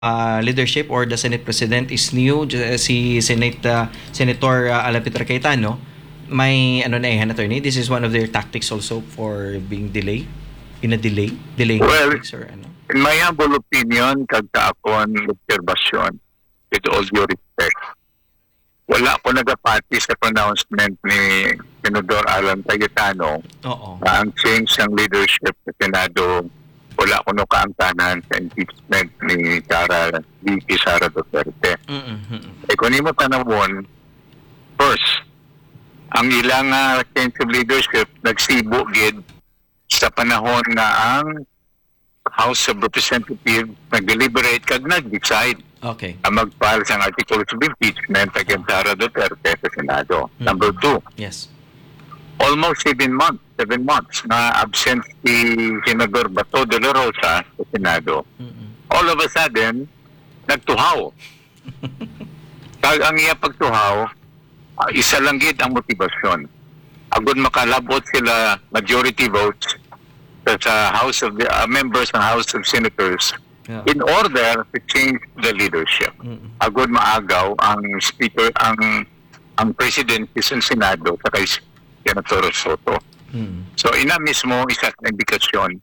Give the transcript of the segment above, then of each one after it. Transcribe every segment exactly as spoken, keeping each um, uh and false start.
uh, leadership or the Senate President is new. J- Si Senate uh, Senator uh, Alan Peter Cayetano, may ano na eh, attorney, this is one of their tactics also for being delay, in a delay, delaying Well, tactics or ano. In my humble opinion, kagkaakon obserbasyon, with all due respect, wala ko nagapati sa pronouncement ni Senador Alan Cayetano Oo. na ang change ng leadership sa Senado, wala ko no kaangkanan sa impeachment ni Sara V P Sara Duterte. Mm-mm. Eh kung mo tanawon, first, ang ilang uh, change of leadership nagsibo gid sa panahon na ang House of Representatives nag-deliberate kag nag-decide Okay. ang mag-file sa articles of impeachment against Sara Duterte sa Senado. Mm. Number two, Yes. almost seven months, seven months na absent si Senador Bato de la Rosa sa Senado. Mm-mm. All of a sudden, nagtuhaw. Kag ang iya pagtuhaw, uh, isa lang gid ang motibasyon. Agud makalabot sila majority votes sa, sa House of the uh, members ng House of Senators Yeah. in order to change the leadership. Mm-mm. Agud maagaw ang speaker ang ang president sa Senado sa kay Senator Soto. Mm. So ina mismo isa sa indikasyon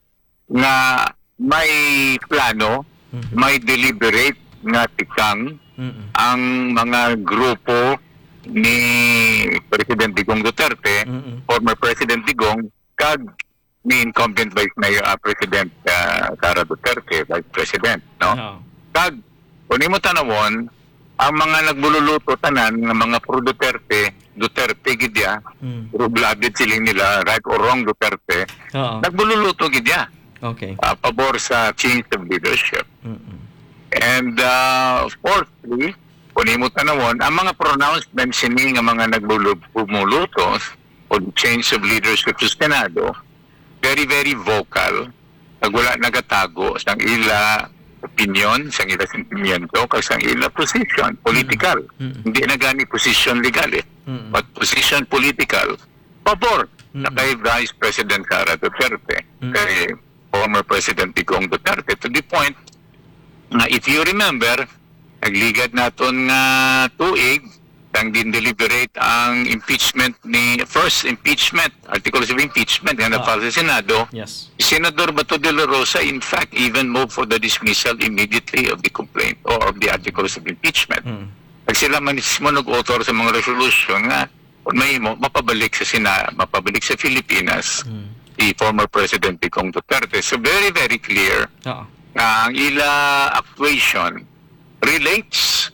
na may plano, Mhm. may deliberate nga tikang Mm-mm. ang mga grupo ni President Digong Duterte, Mm-mm. former President Digong, kag ni incumbent Vice Mayor uh, President uh, Sara Duterte, Vice President, no? Oo. Kag kung mo tanawon, ang mga nagbululuto tanan ng mga pro Duterte, Duterte gidya, Mm. true-blooded siling nila, right or wrong Duterte, Oo. nagbululuto gidya Okay. uh, pabor sa change of leadership. Mm-mm. And uh, fourthly, kung mo tanawon, ang mga pronouncements sini nga mga nagbululuto o change of leadership sa Senado, very, very vocal. Kag wala nagatago sa ila opinion, sa ila sentimiento, kag sa ila position, political. Mm-mm. Hindi na gani position legal eh. Mm-mm. But position political, pabor na Mm-mm. kay Vice President Sara Duterte, Mm-mm. kay former President Digong Duterte, to the point na if you remember, nagligad naton nga tuig, ang din-deliberate ang impeachment ni, first impeachment, articles of impeachment, nga Ah. na-file sa Senado. Yes. Senador Bato de la Rosa, in fact, even moved for the dismissal immediately of the complaint or of the articles of impeachment. Mm. Pag sila man mismo nag-author sa mga resolution nga, kung may mo, mapabalik sa Sina, mapabalik sa Pilipinas, Mm. si former President Digong Duterte. So very, very clear Oo. na ang ila actuation relates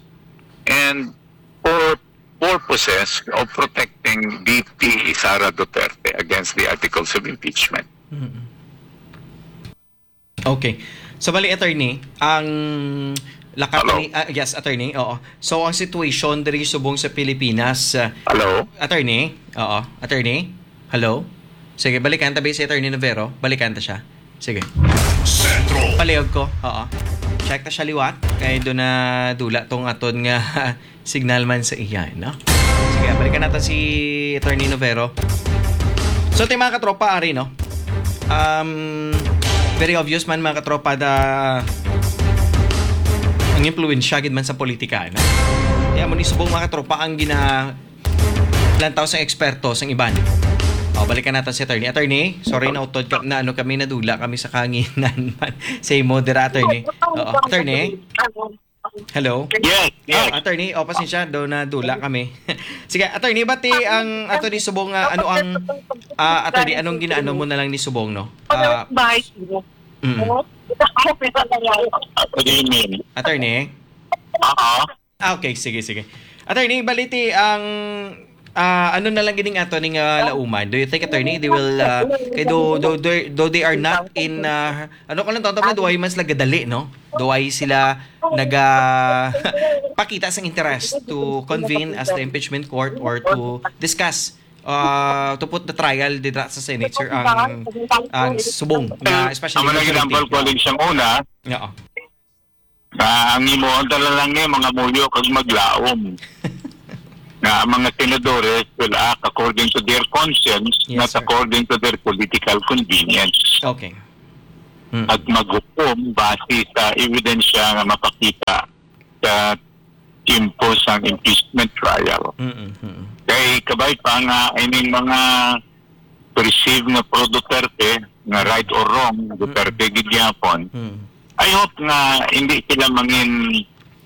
and for purposes of protecting V P Sara Duterte against the articles of impeachment. Mm-mm. Okay. So bali attorney, ang lakat Hello? ni ah, yes attorney, oo. So ang situation diri subong sa Pilipinas, uh, Hello? attorney, oo, attorney. Hello. Sige, balikan tabi si Attorney Novero, balikan ta siya. Sige. Sentro. Palihog ko. Oo. Check ta siya liwat kay do na dula tong aton nga signal man sa iya, no? Sige, balikan natin si Attorney Novero. So, tayo mga katropa, ari, no? Um, very obvious man mga katropa da ang impluensya gid man sa politika, no? Kaya mo ni subong mga katropa ang gina lantaw sa eksperto sa iban. O, balikan natin si Attorney. Attorney, sorry na utod ka, na ano kami nadula kami sa kanginan man. Say moderator ni. Oo, Attorney. Hello. Yes, yes. Ah, Attorney, o pasensya do na dula kami. Sige, Attorney, bati ang Attorney Subong ah, ano ang ah, Attorney, anong ginaano mo na lang ni Subong, no? Ah, mm. What do you mean? Attorney. Oo. Ah, okay, sige, sige. Attorney, baliti ang ah, ano na lang gining ato ning uh, lauman. Do you think, Attorney, they will uh, kay do, do, do, do they are not in uh, ano ko lang tawag na duay mas lagadali, no? Duay sila naga pakita sang interest to convene as the impeachment court or to discuss uh, to put the trial dito sa Senate, sir, ang ang subong na especially Ang mga example ko lang siyang una, Oo. na ang imo dala lang ni mga mulyo kag maglaom. Na ang mga senadores will act according to their conscience, Yes, not sir. according to their political convenience. Okay. Mm. at maghukom base sa ebidensya nga mapakita sa timpo sang impeachment trial. Mm. Mm. Kay kabay pa nga ining mga perceived nga pro Duterte nga right or wrong Duterte gid gyapon. Mm. I hope nga hindi sila mangin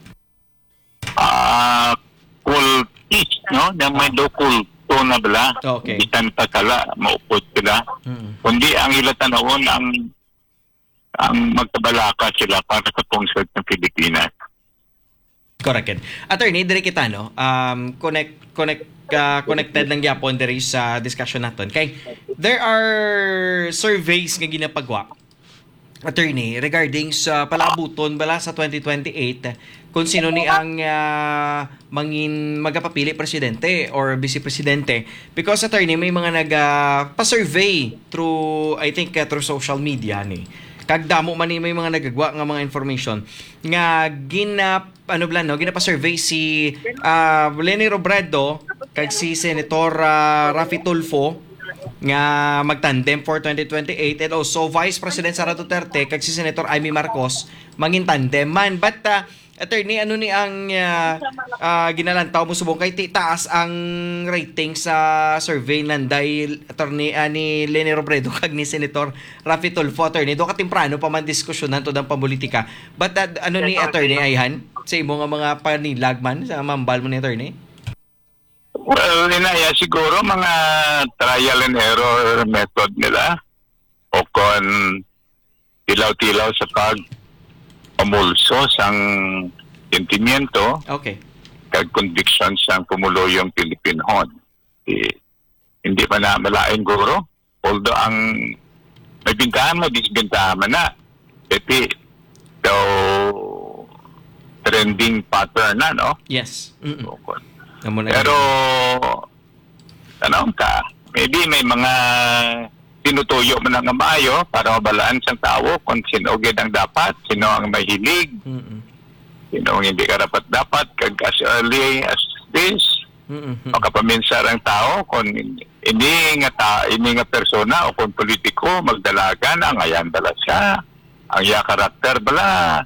ah cultist, no? Na may do kulto na bala. Okay. Bisan pa sala maupod sila. Mm. Kundi ang ila tanawon ang ang magkabalaka sila para sa pungsod ng Pilipinas. Correct. Attorney, dire kita no. Um connect connect uh, connected lang gyapon diri sa discussion naton. Kay there are surveys nga ginapagwa. Attorney, regarding sa palabuton bala sa twenty twenty-eight kung sino ni ang uh, mangin magapapili presidente or vice presidente, because attorney may mga nag uh, pa-survey through I think uh, through social media ni kagdamo man ni may mga nagagwa nga mga information nga gina ano bla no ginapa-survey si uh, Leni Robredo kag si Senator uh, Raffy Tulfo nga magtandem for twenty twenty-eight, and also Vice President Sara Duterte kag si Senator Amy Marcos mangin tandem man. But uh, attorney, ano ni ang uh, uh, ginalantaw mo subong kay ti taas ang rating sa survey nanday attorney uh, ni Leni Robredo kag ni Senator Raffy Tulfo. Attorney, do ka temprano pa man diskusyonan to dang politika. But uh, ano ni attorney ayhan sa imo nga mga panilagman sa mambal mo ni attorney? Well, inaya siguro mga trial and error method nila o kon tilaw-tilaw sa pag pamulso sang sentimiento Okay. kag conviction sang pumuluyong Pilipinhon. Eh, hindi pa na malaing guro. Although ang may bintahan mo, disbintahan mo na. Iti, so, trending pattern na, no? Yes. Mm-mm. So, kon- Amo na- Pero, tanong ka, maybe may mga tinutuyo mo na nga maayo para mabalaan sa tao kung sino gid ang dapat, sino ang mahilig, Mm-mm. sino ang hindi ka dapat dapat, kag as early as this, Mm-mm. makapaminsar ang tao kung hindi nga ta, hindi nga persona o kung politiko, magdalagan ang ayan bala siya, ang iya karakter bala,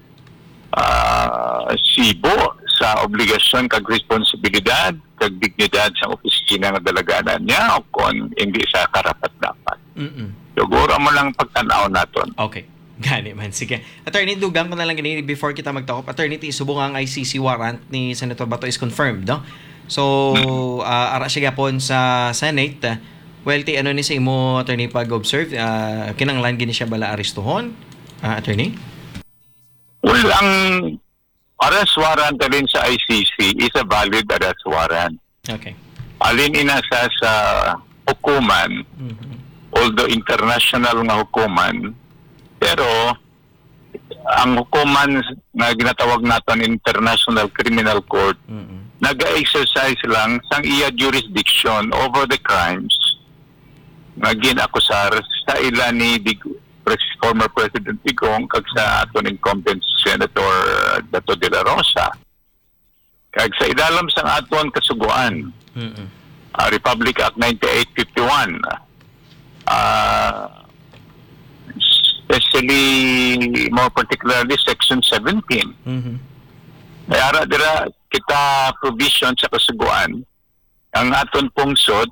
ah, sibo sa obligasyon kag responsibilidad kag dignidad sa opisina nga dalaganan niya o kung hindi sa karapat dapat. Mm-mm. Siguro mo lang pagtanaw naton. Okay. Gani man. Sige. Attorney, dugang ko na lang ganito before kita magtakop. Attorney, isubong ang I C C warrant ni Senator Bato is confirmed, no? So, uh, ara siya gapon sa Senate. Uh, well, ti ano ni sa imo, attorney, pag-observe, uh, kinanglan gini siya bala aristuhon? Uh, attorney? Well, ang arrest warrant na rin sa I C C is a valid arrest warrant. Okay. Alin ina sa sa hukuman, Mm-hmm. although international nga hukuman, pero ang hukuman na ginatawag naton International Criminal Court, Mm-hmm. nag-exercise lang sang iya jurisdiction over the crimes na ginakusar sa ila ni Dig- former President Digong kag sa aton incumbent Senator Dato de la Rosa. Kag sa idalam sang aton kasuguan, Mm-hmm. uh, Republic Act ninety-eight fifty-one, uh, especially, more particularly, Section seventeen. Mm-hmm. Mayara dira kita provision sa kasuguan, ang aton pungsod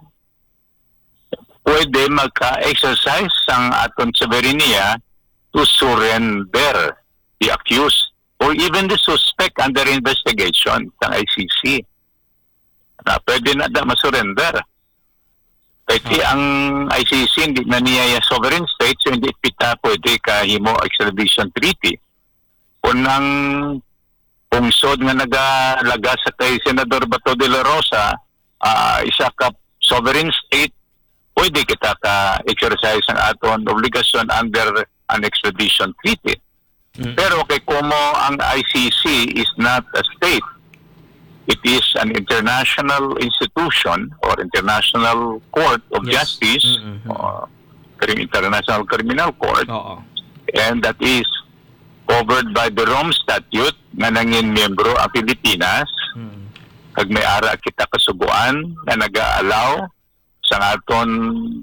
pwede magka-exercise ang aton soberenya to surrender the accused or even the suspect under investigation ng I C C. Na pwede na da masurrender. Kasi Okay. ang I C C hindi na niya sovereign state, so hindi pita pwede kahimo extradition treaty. Unang pungsod nga nagalaga sa kay Senador Bato de la Rosa, uh, isa ka sovereign state, pwede kita ka-exercise ang aton obligasyon under an extradition treaty. Mm-hmm. Pero kay kumo ang I C C is not a state, it is an international institution or international court of Yes. justice, Mm-hmm. or International Criminal Court, Oo. and that is covered by the Rome Statute na nangin miyembro ang Pilipinas. Mm-hmm. Kag may ara kita kasuguan na nag-aalaw sa aton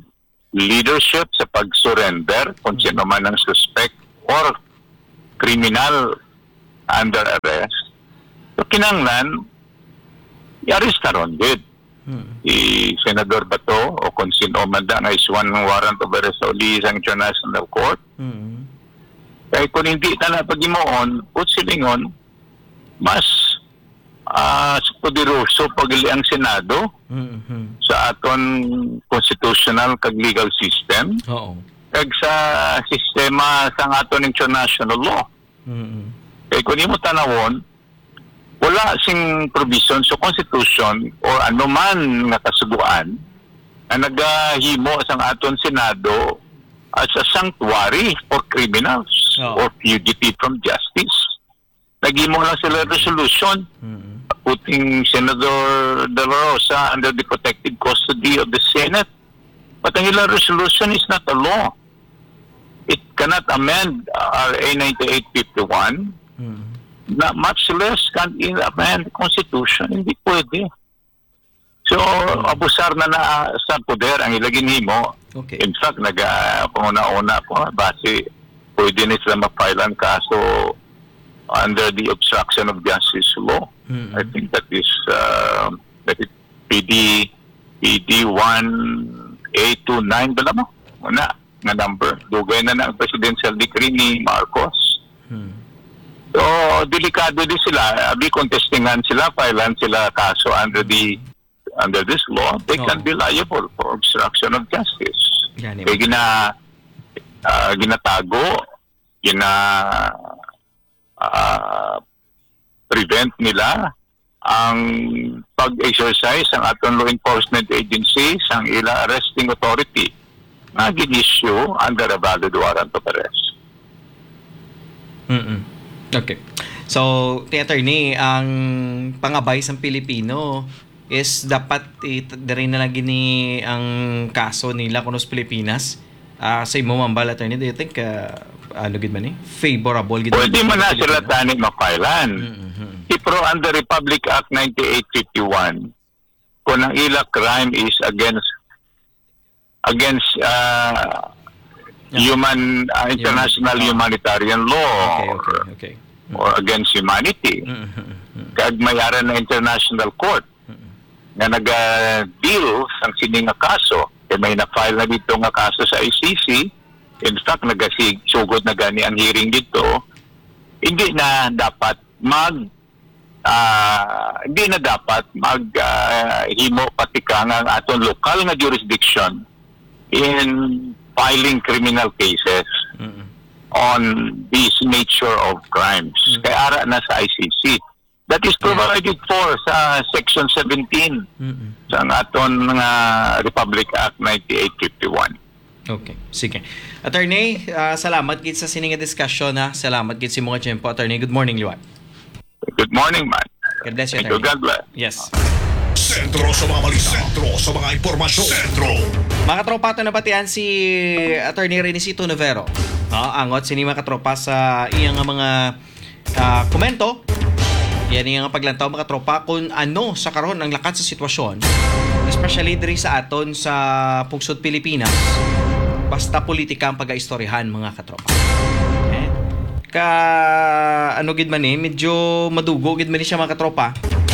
leadership sa pag-surrender kung sino man ang suspect or criminal under arrest. So, kinanglan, i-arrest na ron, good. Hmm. Si Senador Bato o kung sino man da nga iswan ng warrant of arrest sa uli sa International Court. Hmm. Kaya kung hindi na napag-imoon, put silingon, mas uh, poderoso pagili ang Senado Hmm. sa aton constitutional kag legal system Oo. kag sa sistema sa aton international law. Hmm. Kaya kung imo tanawon, wala sing provision sa constitution or anuman nga kasuguan na nagahimo sa aton Senado as a sanctuary for criminals Oh. or fugitive from justice. Naghimo lang sila resolution Hmm. putting Senator De La Rosa under the protected custody of the Senate. But ang ilang resolution is not a law. It cannot amend R A ninety-eight fifty-one. Hmm. Not much less can it amend the Constitution. Hindi pwede. So, abusar na na sa poder ang ilagin mo. Okay. In fact, nag-panguna-una po, base pwede na sila ma-file ang kaso under the obstruction of justice law. Hmm. I think that is uh, that is P D P D one A twenty-nine ba mo? Una, nga number. Dugay na na ang presidential decree ni Marcos. Hmm. So, delikado din sila. Abi contestingan sila, filean sila kaso under the under this law. They Oo. can be liable for obstruction of justice. Yan, Kaya gina, ah, ginatago, gina ah, prevent nila ang pag-exercise ng aton law enforcement agencies, ang ila arresting authority na gin-issue under a valid warrant of arrest. Mm. Okay. So, ti attorney, ang pangabay sa Pilipino is dapat diri na lagi ni ang kaso nila kuno sa Pilipinas. Ah, sa imo mambal attorney, do you think uh, ano gid man ni favorable gid? Pwede man na sila tani mapailan. Mm-hmm. Pero under Republic Act ninety-eight fifty-one, kung ang ila crime is against against uh, Yeah. human uh, international Human- humanitarian law Okay, okay, okay. or against humanity, Mm-hmm. kag mayaran na international court na nag-deal sa sining nga kaso, eh may na-file na dito nga kaso sa I C C. In fact, nagasugod na gani ang hearing dito. Hindi na dapat mag ah, hindi na dapat mag ah, himo patika nga ang aton lokal nga jurisdiction in filing criminal cases Mm-hmm. on this nature of crimes. Mm. Kaya ara na sa I C C. That is provided for sa Section seventeen Mm-hmm. sa aton nga Republic Act ninety-eight fifty-one. Okay, sige. Attorney, ah, salamat gid sa sining nga discussion ha. Salamat gid si mga tiyempo, attorney. Good morning, Liwan. Good morning, man. God bless you, Thank you, attorney. God bless. Yes. Sentro sa mga balita. Sentro sa mga impormasyon. Sentro. Mga katropa, ito nabatian si Attorney Renisito Novero. Ah, angot sini mga katropa sa iyang nga mga ah, komento. Yan iyang nga paglantaw mga katropa kung ano sa karon ang lakat sa sitwasyon. Especially diri sa aton sa Pugsod Pilipinas. Basta politika ang pag-aistoryahan mga katropa. Okay? Ka ano gid man eh, medyo madugo gid man ni siya mga katropa.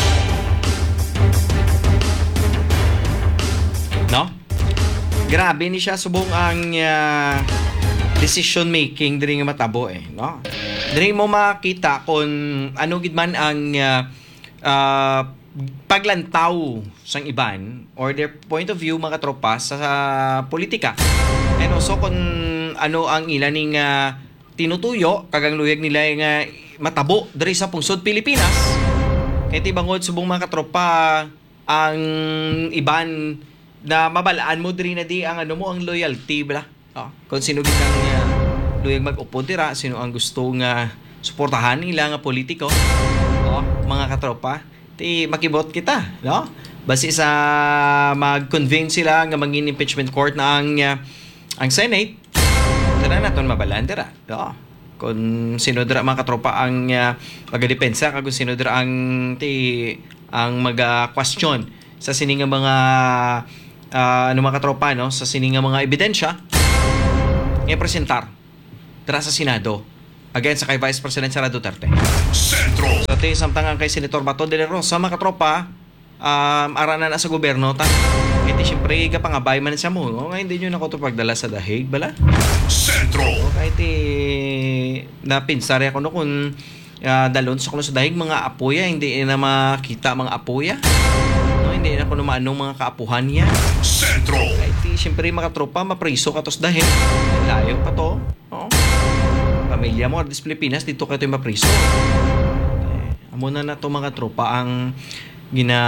No? Grabe ni siya subong ang uh, decision making diri nga matabo eh, no? Diri mo makita kung ano gid man ang uh, uh, paglantaw sang iban or their point of view mga tropa sa, sa politika. And also kung ano ang ilan ning uh, tinutuyo kagang luyag nila nga matabo diri sa pungsod Pilipinas. Kay tibangod subong mga tropa ang iban na mabalaan mo diri na di ang ano mo ang loyalty bala. Oh, kung sino gid ang uh, luyag mag-upo dira, sino ang gusto nga suportahan nila nga politiko. Oh, mga katropa, ti makibot kita, no? Base sa mag-convene sila nga mangin impeachment court na ang uh, ang Senate. Dira naton mabalaan dira. No? Kung sino dira mga katropa ang uh, magadepensa kag kung sino dira ang ti ang maga-question sa sining nga mga ah, ano mga katropa, no, sa sininga mga ebidensya i-presentar dira sa Senado against sa kay Vice President Sara Duterte. Sentro. So, ito samtangan kay Senator Bato de la Rosa, mga katropa, um, aranan na sa gobyerno, ta. Ito, siyempre, kapangabay man siya mo. No? Ngayon, hindi nyo na ko ito pagdala sa dahig, bala? Sentro. So, kahit eh, napinsari ako no kung uh, dalon sa kuno sa dahig, mga apoya, hindi na makita mga apoya. No? Hindi na kuno maanong mga kaapuhan niya. Sentro. Kahit eh, siyempre, mga katropa, mapriso ka tos dahig. Layo pa to. No? Pamilya mo, Ardis Pilipinas, dito ka ito mapriso. Eh, amo na na to mga tropa ang gina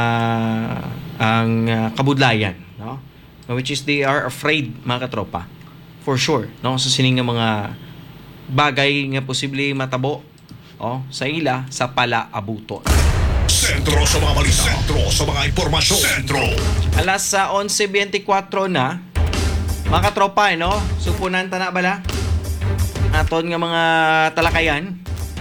ang uh, kabudlayan, no? Which is they are afraid, mga katropa, for sure, no, sa sining nga mga bagay nga posible matabo, oh, sa ila sa palaabuton. Sentro sa mga balita. Sentro sa mga impormasyon. Sentro. Alas sa eleven twenty-four na, mga katropa, eh, no? Supunan ta na bala aton nga mga talakayan.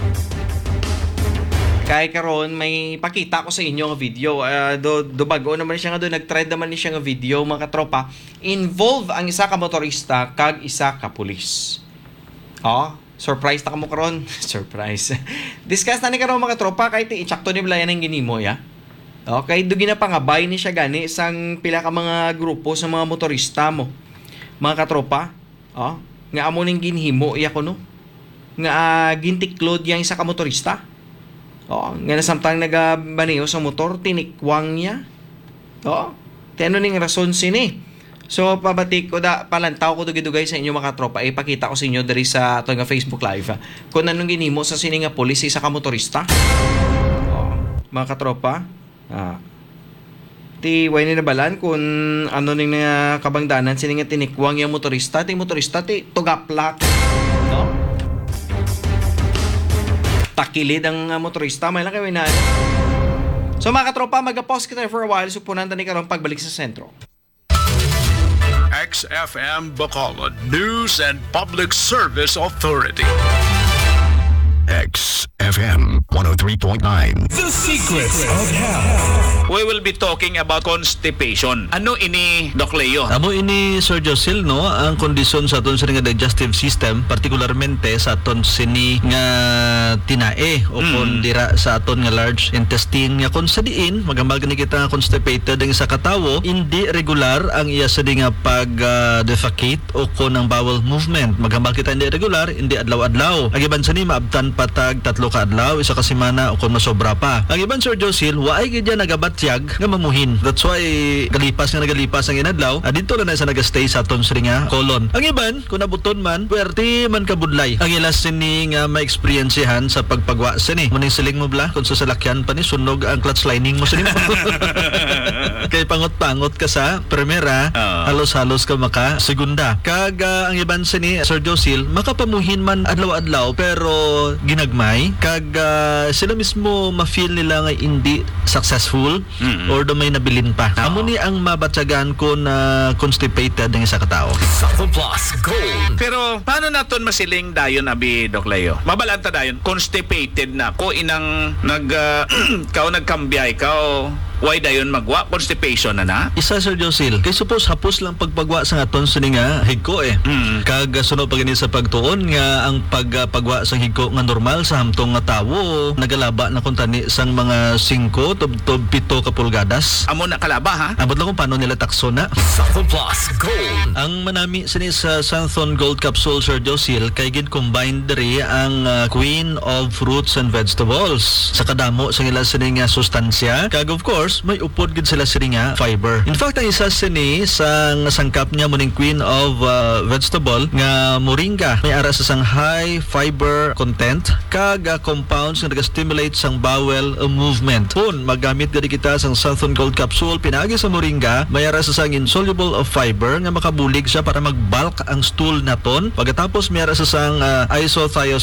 Kaya karon may pakita ko sa inyo nga video. Uh, do, do bago naman siya nga doon. Nag-trend naman ni siya nga video, mga katropa. Involve ang isa ka motorista kag isa ka pulis. Oh, surprise ta ka mo karon. Surprise. Discuss na ni karon, mga tropa. Kahit i-check to ni Blayan ang ginimo, ya. Okay, do ginapangabay ni siya gani isang pila ka mga grupo sa mga motorista mo. Mga katropa. Oh, nga amo ning ginhimo iya ko no. Nga uh, gintiklod yang isa ka motorista. Oo, nga nasamtang nagabaniyo sa motor, tinikwang niya. Oo, tiano ning rason sini. So, pabatik ko da, palantaw ko dugay-dugay sa inyo mga tropa. Ipakita ko sa inyo dari sa ito nga Facebook Live. Ha? Kung anong ginimo sa sini nga polis, isa ka motorista. Oo, mga katropa. Ah, ti, way ni nabalan kung ano ning nga kabangdanan, sini nga tinikwang yung motorista. Ti motorista, ti tugaplak. No? Takilid ang uh, motorista, may lang kayo na. So mga katropa, mag-pause kita for a while. Supunan tani karon pagbalik sa sentro. X F M Bacolod News and Public Service Authority. X F M one oh three point nine. The Secrets of Health. We will be talking about constipation. Ano ini, Doc Leo? Amo ini Sir Josil, no, ang kondisyon sa aton sa nga digestive system, partikularmente sa aton sini nga tinae o Mm. kung dira sa aton nga large intestine nga kung sa diin magambal gani kita nga constipated ang isa ka tawo, hindi regular ang iya sa di nga pag uh, defecate o kung ang bowel movement. Magambal kita hindi regular, hindi adlaw-adlaw. Ang iban sa ni maabtan patag tatlo ka adlaw, isa ka semana o kung masobra pa. Ang iban Sir Josil, waay gid ya nagabatyag nga mamuhin. That's why galipas nga nagalipas ang inadlaw, ah, dito lang na sa nagastay sa aton sa nga colon. Ang iban kung nabuton man, puwerte man kabudlay. Ang ilas sini nga ma-experiencehan sa pagpagwa sini. Muning siling mo bla kung sa salakyan pa ni sunog ang clutch lining mo sini. Kay pangot-pangot ka sa primera, Oo. halos-halos ka maka segunda. Kag ah, ang iban sini Sir Josil, makapamuhin man adlaw-adlaw pero ginagmay kag ah, sila mismo ma-feel nila nga hindi successful Mm. or do may nabilin pa. Oo. Amo ni ang mabatyagan ko na constipated ng isa ka tao. Supple Plus Gold. Pero paano naton masiling dayon abi, Doc Leo? Mabalanta dayon, constipated na ko inang nag uh, kao nagkambiyay kao why dayon magwa constipation na na? Isa Sir Josil, kay suppose hapos lang pagpagwa sa aton sini nga higko eh. Mm. Kag uh, sunod pa gani sa pagtuon nga ang pagpagwa sa higko nga normal sa hamtong nga tawo nagalaba na kun tani sang mga singko tub pito ka pulgadas. Amo na kalaba ha? Abot lang kung paano nila takso na. Supple Plus Gold. Ang manami sini sa Santhon Gold Capsule Sir Josil kay gid combined diri ang uh, queen of fruits and vegetables. Sa kadamo sa ila sini nga sustansya kag of course may upod gid sila sini nga fiber. In fact ang isa sini sa nasangkap niya muning queen of uh, vegetable nga moringa may ara sa sang high fiber content kag uh, compounds nga naga-stimulate sang bowel uh, movement. Kung magamit gid kita sang Santhon Gold Capsule pinagi sa moringa may ara sa sang insoluble of fiber nga makabulig siya para mag-bulk ang stool naton. Pagkatapos may ara sa sang uh,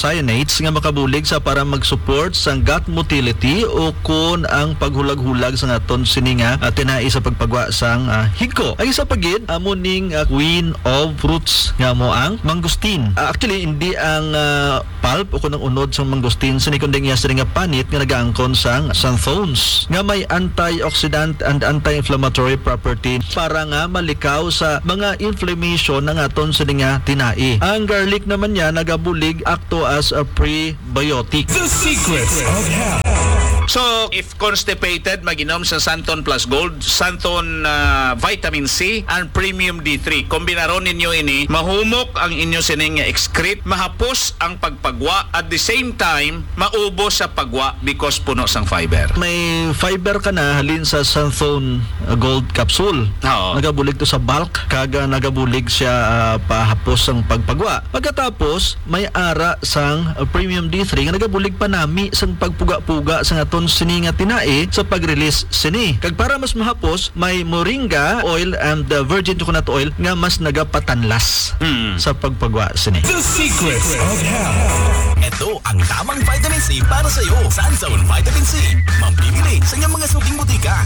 isothiocyanate nga makabulig sa para mag-support sang gut motility o kun ang paghulag-hulag sa sang aton sini nga uh, tinai sa pagpagwa sang uh, higko. Ang isa pagid amo ning uh, queen of fruits nga mo ang mangustin. Uh, actually hindi ang uh, pulp o kunang unod sang mangustin sini kundi nga sini nga panit nga nagaangkon sang xanthones nga may antioxidant and anti-inflammatory property para nga malikaw sa mga inflammation ng aton sini nga tinai. Ang garlic naman niya nagabulig acto as a prebiotic. The secrets of health. So, if constipated, mag-inom sa Santon Plus Gold, Santon uh, Vitamin C, and Premium D three. Kombinaron ninyo ini, mahumok ang inyo sining excrete, mahapos ang pagpagwa, at the same time, maubos sa pagwa because puno sang fiber. May fiber ka na halin sa Santon uh, Gold capsule. Oo. Nagabulig to sa bulk, kaga nagabulig siya uh, pahapos ang pagpagwa. Pagkatapos, may ara sang uh, Premium D three nga nagabulig pa nami sang pagpuga-puga sang aton sini nga tinai sa pag-release sini. Kag para mas mahapos, may moringa oil and the virgin coconut oil nga mas nagapatanlas Hmm. sa pagpagwa sini. The secrets of health. Ito ang tamang vitamin C para sa iyo. Sanzone Vitamin C. Mambibili sa inyong mga suking butika.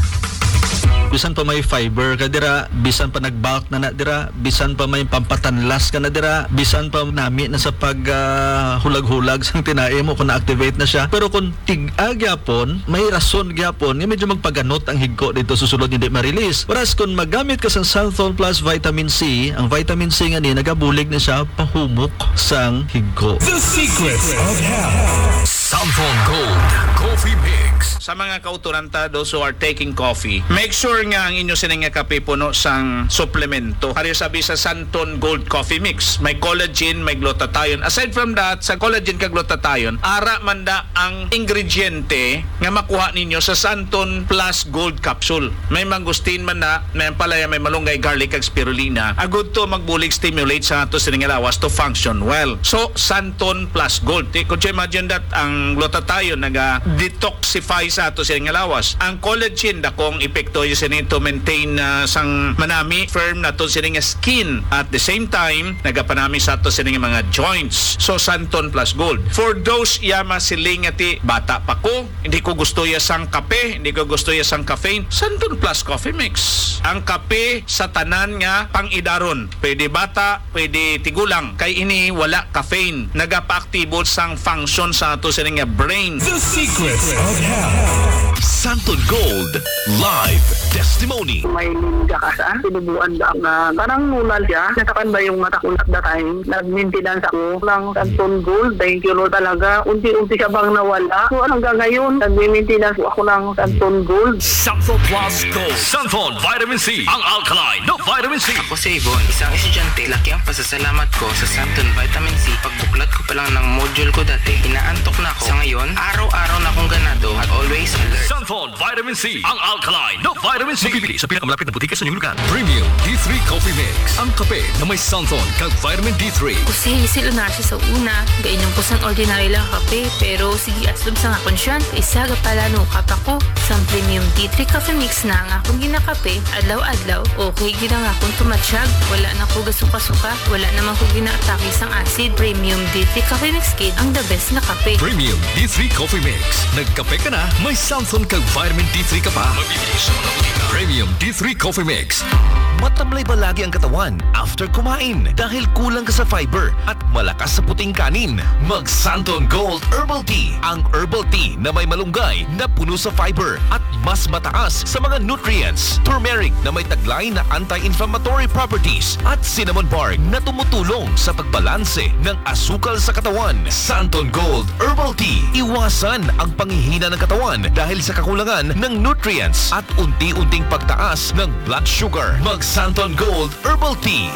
Bisan pa may fiber ka dira, bisan pa nagbulk na na dira, bisan pa may pampatanlas ka na dira, bisan pa nami na sa pag uh, hulag-hulag sang tinai mo kung na-activate na siya. Pero kung tig-a gyapon, may rason gyapon nga medyo magpaganot ang higko dito susunod hindi ma-release. Whereas kung magamit ka sa Santon Plus Vitamin C, ang vitamin C nga ni nagabulig na siya pahumok sang higko. The secrets of health. Santon Gold Coffee Mix. Sa mga kauturanta, those who are taking coffee, make sure nga ang inyo sining nga kape puno sang suplemento. Hari sabi sa Santon Gold Coffee Mix, may collagen, may glutathione. Aside from that, sa collagen kag glutathione, ara manda ang ingrediente nga makuha ninyo sa Santon Plus Gold Capsule. May mangustin man na, may palaya, may malunggay, garlic kag spirulina. Agud to magbulig stimulate sa ato sining nga lawas to function well. So Santon Plus Gold. Eh, could you imagine that ang glutathione naga detoxify sa ato sining nga lawas. Ang collagen dakong epekto yun sining to maintain uh, sang manami firm na to sining nga skin. At the same time, nagapanami sa ato sining nga mga joints. So Santon Plus Gold. For those yama siling ati bata pa ko, hindi ko gusto ya sang kape, hindi ko gusto ya sang caffeine, Santon Plus Coffee Mix. Ang kape sa tanan nga pang-idaron. Pwede bata, pwede tigulang. Kay ini wala caffeine. Nagapa-aktibo sang function sa ato sining nga brain. The secrets of health. Santon Gold Live Testimony. May gakasan, sinubuan ba na parang nulal siya. Natakan ba yung mata ko at that time? Nag-maintenance ako ng Santon Gold. Thank you Lord talaga. Unti-unti siya bang nawala. So hanggang ngayon, nag-maintenance ako ng Santon Gold. Santon Plus Gold. Santon Vitamin C. Ang alkaline na vitamin C. Ako si Yvonne, isang estudyante. Laki ang pasasalamat ko sa Santon Vitamin C. Pagbuklat ko pa lang ng module ko dati, inaantok na ako. Sa ngayon, araw-araw na akong ganado at always alert. Santon Vitamin C. Ang alkaline na vitamin C. Mabibili sa pinakamalapit na butika sa inyong lugar. Premium D three Coffee Mix. Ang kape na may Santon kag vitamin D three. Kasi sila na siya sa una. Gainom ko sang ordinary lang kape. Pero sige aslom sa nga konsyan. Isa ga pala no kapa ko. Sang Premium D three Coffee Mix na nga akong ginakape. Adlaw-adlaw. Okay gina nga akong tumatsyag. Wala na ko gasuka-suka. Wala naman ko ginaatake sang acid. Premium D three Coffee Mix Kid ang the best na kape. Premium D three Coffee Mix. Nagkape ka na, may Santon kag vitamin D three ka pa. Mabibili sa mga butika. Premium D three Coffee Mix. Matamlay ba lagi ang katawan after kumain dahil kulang ka sa fiber at malakas sa puting kanin? Mag Santon Gold Herbal Tea. Ang herbal tea na may malunggay na puno sa fiber at mas mataas sa mga nutrients. Turmeric na may taglay na anti-inflammatory properties at cinnamon bark na tumutulong sa pagbalanse ng asukal sa katawan. Santon Gold Herbal Tea. Iwasan ang panghihina ng katawan dahil sa kakulangan ng nutrients at unti-unting pagtaas ng blood sugar. Mag Santon Gold Herbal Tea.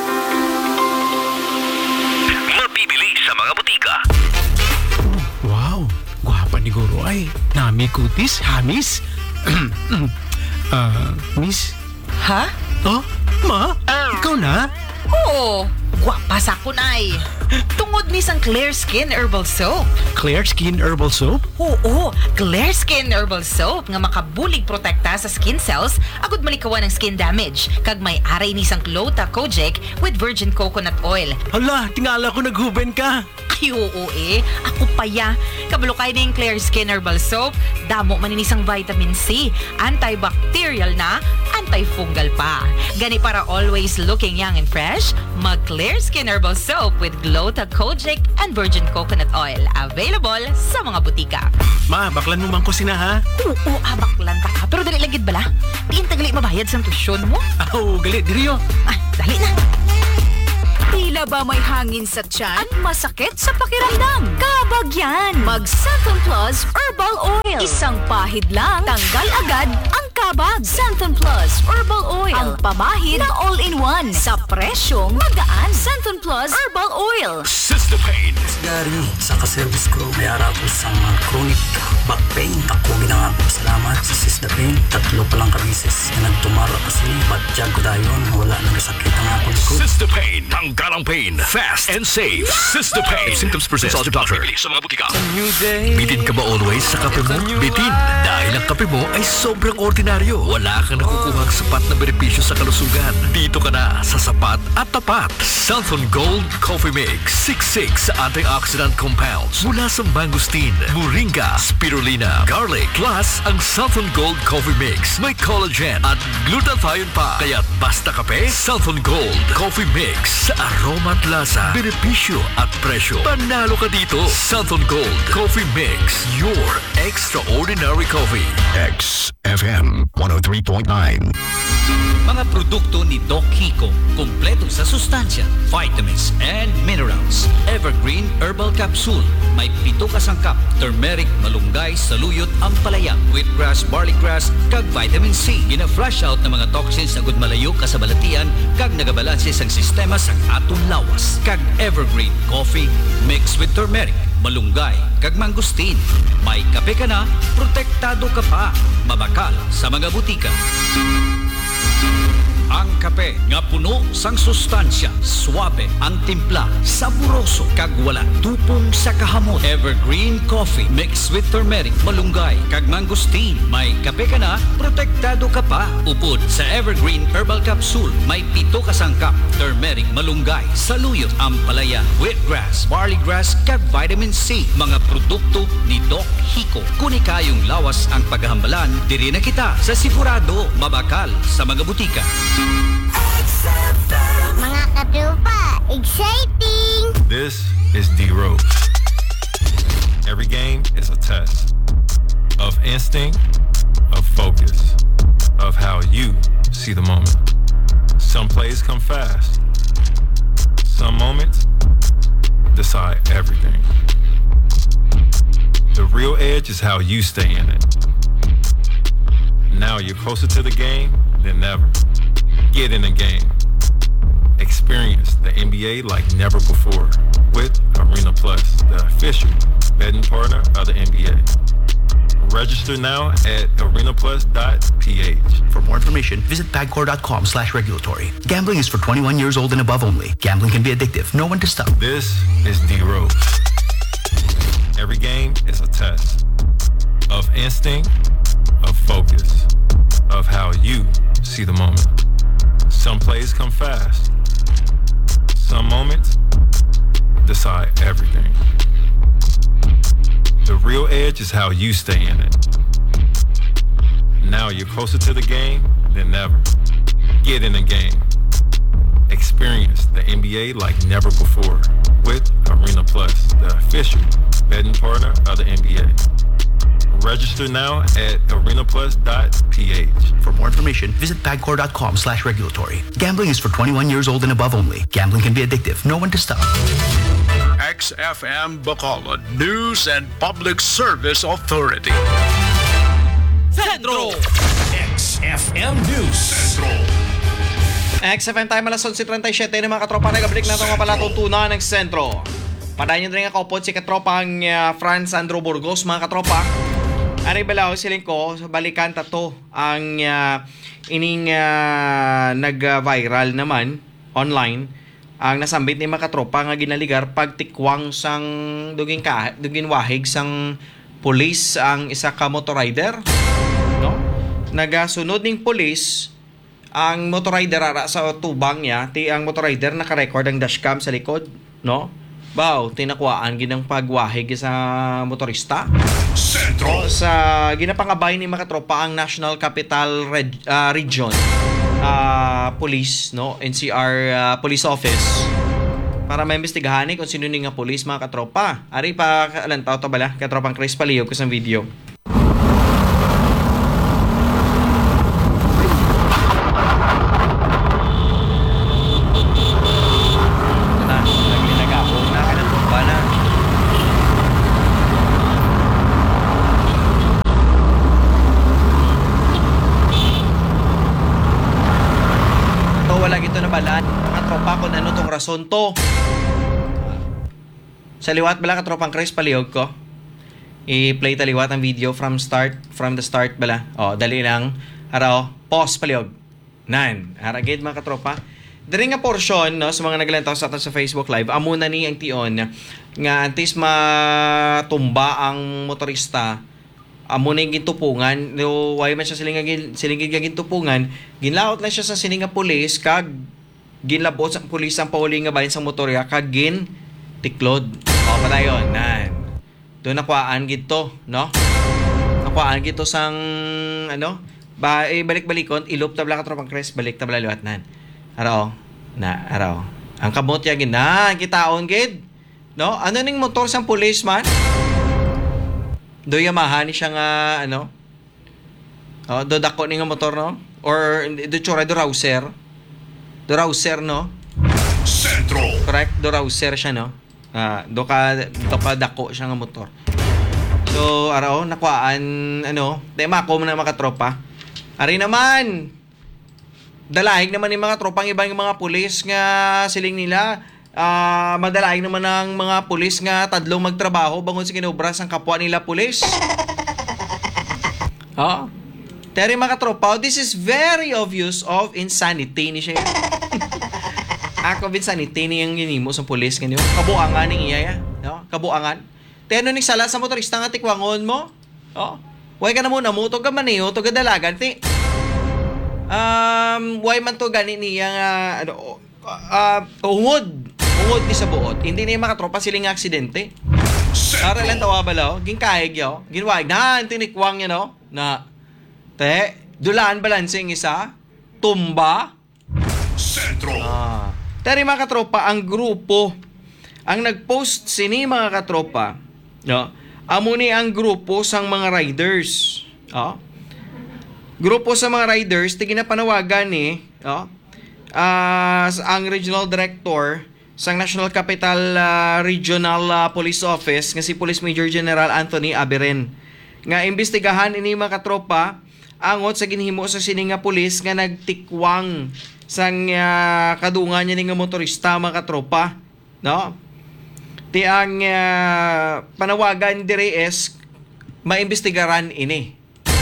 Mabibili sa mga butika. Wow, gwapa ni Guro ay. Nami kutis, hamis. Ah, miss? Ha? Oh, ma? Ikaw na? Oo, gwapa sa kunay. Tungod ni sang Clear Skin Herbal Soap. Clear Skin Herbal Soap? Oo, Clear Skin Herbal Soap nga makabulig protekta sa skin cells agud malikawan ng skin damage. Kag may aray ni sang Clota Kojic with virgin coconut oil. Hala, tingala ko naghuben ka. Ay, oo eh. Ako pa ya. Kabalo kayo na yung Clear Skin Herbal Soap. Damo maninisang vitamin C. Antibacterial na, antifungal pa. Gani para always looking young and fresh, mag Clear Skin Herbal Soap with Glota Kojic and Virgin Coconut Oil. Available sa mga butika. Ma, baklan mo man ko sina ha? Oo, abaklan ta ka. Pero dali lagid bala. Diin tagali mabayad sa tusyon mo. Oh, gali, diriyo. Ah, dali na. Tila ba may hangin sa tiyan at masakit sa pakiramdam? Kabag yan! Mag Santon Plus Herbal Oil. Isang pahid lang, tanggal agad ang kabag. Santon Plus Herbal Oil. Ang pamahid na all-in-one. Sa presyong magaan. Santon Plus Herbal Oil. Sister Pain. Gary, sa kaservice ko, may ara ko sa mga chronic back pain. Ako ginanga ko salamat sa Sister Pain. Tatlo palang kabisis na nagtumara kasi batyag ko dayon. Wala nang sakit ang ako likod. Sister Pain. Tanggalang pain. Fast and safe. Sister Pain. Symptoms persist. Consult your doctor. Sa mga butika. Bitin ka ba always sa kape mo? Bitin. Dahil ang kape mo ay sobrang ordinaryo. Wala kang nakukuhang sapat na benepisyo sa kalusugan. Dito ka na sa sapat at tapat. Santon Gold Coffee Mix. sixty-six antioxidant compounds mula sa mangosteen, moringa, spirulina, garlic. Plus, ang Santon Gold Coffee Mix may collagen at glutathione pa. Kaya basta kape, Santon Gold Coffee Mix. Sa aroma at lasa, benepisyo at presyo. Panalo ka dito. Santon Gold Coffee Mix. Your extraordinary coffee. X F M one oh three point nine. Mga produkto ni Doc Hico, kumpleto sa sustansya, vitamins and minerals. Evergreen Herbal Capsule, may pito kasangkap, turmeric, malunggay, saluyot, ampalaya, wheatgrass, barleygrass, kag vitamin C. Gina-flush out ng mga toxins na gudmalayo ka sa balatian, kag nagabalansis ang sistema sa atong lawas. Kag Evergreen Coffee, mixed with turmeric, malunggay, kag mangustin. May kape ka na, protektado ka pa. Mabakal sa mga butika. Ang kape nga puno sang sustansya, suabe ang timpla, saboroso kag wala tupong sa kahamot. Evergreen Coffee mixed with turmeric, malunggay kag mangosteen. May kape ka na, protektado ka pa. Upod sa Evergreen Herbal Capsule, may pito kasangkap, turmeric, malunggay, saluyot, ampalaya, wheatgrass, barleygrass kag vitamin C. Mga produkto ni Doc Hico. Kuni kayong lawas ang paghahambalan, diri na kita sa sigurado mabakal sa mga butika. Mga katupa, exciting! This is D-Rose. Every game is a test of instinct, of focus, of how you see the moment. Some plays come fast. Some moments decide everything. The real edge is how you stay in it. Now you're closer to the game than ever. Get in the game. Experience the N B A like never before with Arena Plus, the official betting partner of the N B A. Register now at arena plus dot p h. For more information, visit pagcor.com slash regulatory. Gambling is for twenty-one years old and above only. Gambling can be addictive. Know when to stop. This is D-Rose. Every game is a test of instinct, of focus, of how you see the moment. Some plays come fast. Some moments decide everything. The real edge is how you stay in it. Now you're closer to the game than ever. Get in the game. Experience the N B A like never before with Arena Plus, the official betting partner of the N B A. Register now at arena plus dot p h. For more information, visit pagcor.com slash regulatory. Gambling is for twenty-one years old and above only. Gambling can be addictive. Know when to stop. X F M Bacolod News and Public Service Authority. Centro X F M News Centro. X F M time alas eleven thirty-seven ng mga katropa. Nagabalik na itong mapalatutunan ng sentro. Padayon nyo rin ang kaupod si katropang uh, Franz Andrew Burgos, mga katropa. Ari balaw siling ko, balikan tato ang uh, ining uh, nag-viral naman online ang nasambit ni mga katropa nga ginaligar pagtikwang sang duging ka dugin wahig sang pulis ang isa ka motorrider, no? Nagasunod ning pulis ang motorrider ara sa tubang niya, ti ang motorrider naka-record ang dashcam sa likod, no? Baw, tinakwaan ginang pagwahig sa motorista. Sentro. Sa ginapangabay ni mga katropa ang National Capital Reg- ah, Region ah, Police, no? N C R ah, Police Office. Para maimbestigahan ni kung sino ni nga police mga katropa. Ari pa alantaw to bala, katropang Chris Palihog ko sa video. Kung ano tong rason to. Sa liwat bala katropang Chris Palihog ko. I-play taliwat ang video from start from the start bala. Oh, dali lang. Araw, pause Palihog. Nan, haragid mga katropa. Diri nga portion no sa mga naglantaw sa atin sa Facebook Live, amo na ni ang tion nga antes matumba ang motorista. Amo na yung gintupungan. No, why man siya siling siling gintupungan. Ginlaot na siya sa sininga pulis kag ginlabot sa pulis ang pauli nga bahin sa motorya kag gin tiklod. O padayon nan. Do nakuhaan gito, no? Nakuhaan gito sang ano? Ba eh, balik-balikon ilop tabla ka tropang Chris balik tabla liwat nan. Araw na araw. Ang kamot ya gin na kitaon gid. No? Ano ning motor sang pulis man? Do Yamaha ni siya nga ano? Oh, do dako ni nga motor no? Or do tsura do Rouser. Do Rouser, no? Sentro. Correct? Do Rouser siya, no? Ah, do ka, do ka dako siya nga motor. So, araw, nakuhaan, ano, tema ko na mga tropa. Ari naman, dalahig naman yung mga tropang ibang yung mga pulis nga siling nila. Ah, madalahig naman ng mga pulis nga tadlong magtrabaho bangon sa kinobras ang kapwa nila pulis. Oh. Teri mga tropa, this is very obvious of insanity ni siya. Act of insanity ni yung ginimo sa pulis kanyo. Kabuangan ng iya, no? Kabuangan. Teno ni sala sa motorista nga tikwangon mo. Oh. Way ka na muna mo to ka maniyo to dalagan ti. Um, way man to gani niya nga ano uh, ungod. Ungod ni sa buot. Hindi ni mga tropa siling nga aksidente. Para lang tawa balaw, ginkahig yo. Ginwag na tinikwang niya no na te, dulaan balancing isa, tumba, Sentro. Ah. Tari mga katropa, ang grupo, ang nagpost sini mga katropa, no? Amo ni ang grupo sang mga riders. Oh. Grupo sa mga riders, tigin na panawagan ni, oh, uh, ang regional director sang National Capital uh, Regional uh, Police Office, nga si Police Major General Anthony Abiren. Nga imbestigahan ini mga katropa, angot sa ginhimo sa sininga pulis nga nagtikwang sang uh, kadungan niya nga motorista mga katropa, no? Ti ang uh, panawagan dire is maimbestigaran ini.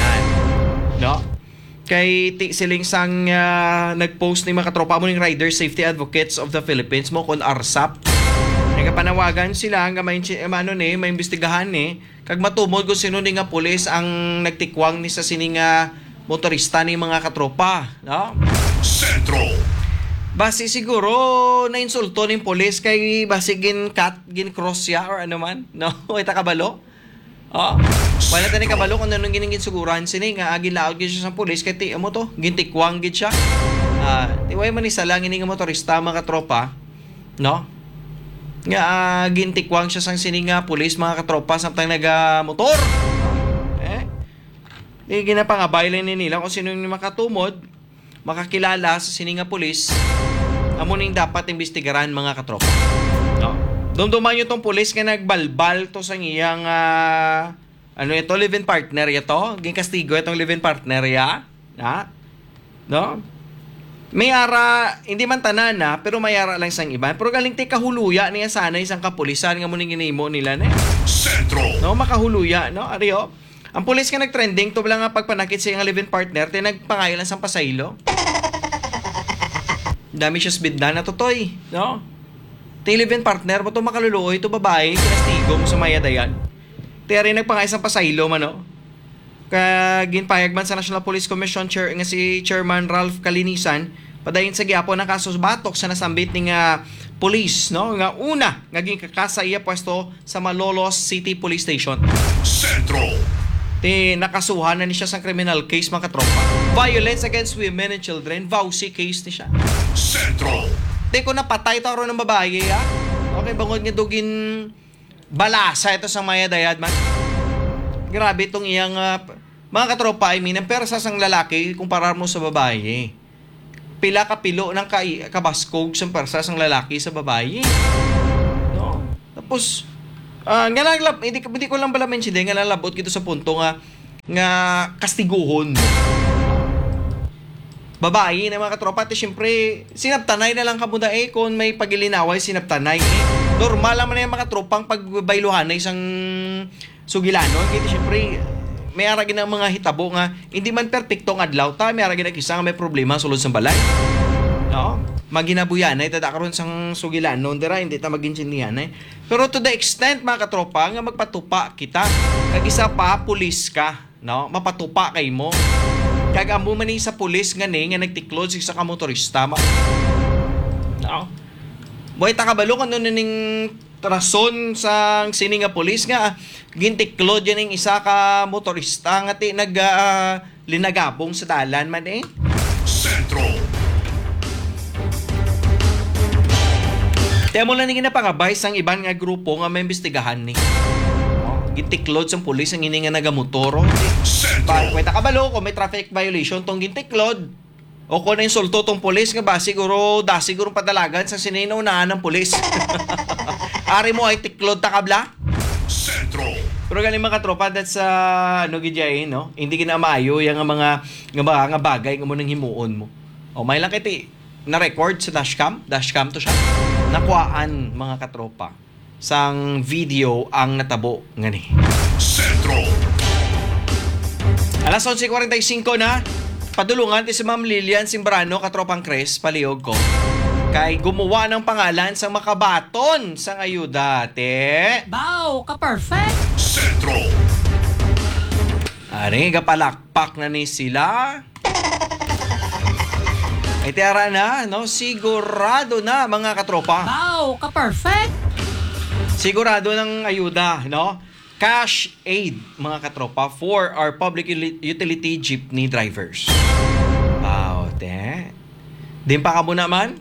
No? Kay ti siling sang uh, nagpost ni mga katropa mo ning Rider Safety Advocates of the Philippines mo kon R S A P. Nagapanawagan sila nga may ano ni maimbestigahan ni kag matumod kung sino ni nga pulis ang nagtikwang ni sa sining nga motorista ni mga katropa, no? Sentro. Basi siguro na insulto ning pulis kay basi gin cut gin cross ya or ano man, no? Ita kabalo. Oh. Wala tani kabalo kung anong giningin siguran sini nga agi laod gid siya sa pulis kay ti amo to, gintikwang gid siya. Ah, uh, tiway man isa lang ini nga motorista mga katropa, no? Nga uh, gintikwang siya sang sininga pulis mga katropa samtang naga motor. Eh. Di ginapangabay lang ni nila kung sino yung makatumod, makakilala sa sininga pulis. Amo ning dapat imbestigaran mga katropa. No. Dumduman nyo tong pulis nga nagbalbal to sa iyang uh, ano ito, live-in partner ito. Ginkastigo itong live-in partner ya. Ha? No? May ara, hindi man tanan na, pero may ara lang sang iba. Pero galing ti kahuluya niya sana isang kapulisan nga muning ginimo nila na. Sentro. No, makahuluya, no? Ariyo. Ang pulis nga nagtrending to lang nga pagpanakit sa iyang live-in partner, ti nagpangayo lang sang pasaylo. Dami siya sbidna na totoy, no? Ti live-in partner mo to makaluluoy to babae, kinastigo mo sa mayadayan. Ti rin nagpangayo sang pasaylo man, no? Kaginpayag man sa National Police Commission chair nga si Chairman Ralph Kalinisan padayon sa giapon ng kaso batok sa nasambit ni nga Police, no? Nga una, naging kakasa iya pwesto sa Malolos City Police Station. Sentro. Ti nakasuhan na ni siya sa criminal case, mga katropa. Violence against women and children, V A U C case ni siya. Sentro. Ti ko napatay taro ng babae, ha? Okay, bangod nga dugin balasa ito sa maya dayad, man. Grabe itong iyang uh, mga katropa, I mean, ang persa sang lalaki kumpara mo sa babae. Pila ka pilo ng ka- kabaskog sa persa sang lalaki sa babae. No? Tapos, uh, nga lang, hindi, hindi ko lang pala mention din, nga lalabot kito sa punto nga, nga kastiguhon mo. Babae na mga katropa, at siyempre, sinaptanay na lang kamuda eh, kung may pagilinaway, sinaptanay eh. Normal lang man yung mga tropang pagbailuhan na isang sugilano. Kaya siyempre, may aragin ng mga hitabo nga, hindi man perfecto ng adlaw, ta, may aragin ng isa nga may problema sulod sa balay. No? Maginabuyan na, itada karon sang sugilano, dira, hindi ta maginsindihan eh. Pero to the extent, mga katropa, nga magpatupa kita, kag isa pa, pulis ka, no? Mapatupa kay mo. Kag amo man sa pulis nga ni, nga nagtiklod sa ka motorista, ma. No? Boy, takabalo kung ano ning rason sa sini nga pulis nga gintiklod yan ng isa ka motorista nga ti nag uh, linagabong sa dalan man eh. Sentro. Tiyan mo lang nang ginapangabay sang iban nga grupo nga may imbestigahan ni. Oh, gintiklod sang pulis ang ini nga nagamotoro. Sentro. Kwenta kabalo kung may traffic violation tong gintiklod. O kung na insulto tong pulis nga ba, siguro, da siguro padalagan sa sininaunahan ng pulis. Ari mo ay tiklod takabla? Sentro. Pero galing mga katropa, that's uh, ano gidyain, no? Hindi kinamaayo yung mga, nga mga, nga bagay nga mo nang himuon mo. O may lang kiti, na-record sa dashcam, dashcam to siya. Nakuhaan mga katropa, sang video ang natabo nga ni. Sentro. Alas eleven forty-five na, padulungan ti si Ma'am Lilian Simbrano, katropang Cres, palihog ko. Kay gumawa ng pangalan sa makabaton sa ayuda, te. Bow, ka-perfect. Sentro. Ari, kapalakpak na ni sila. Ay, tiara na, no? Sigurado na, mga katropa. Bow, ka-perfect. Sigurado ng ayuda, no? Cash aid, mga katropa, for our public utility jeepney drivers. Wow, te. Din pa ka mo naman?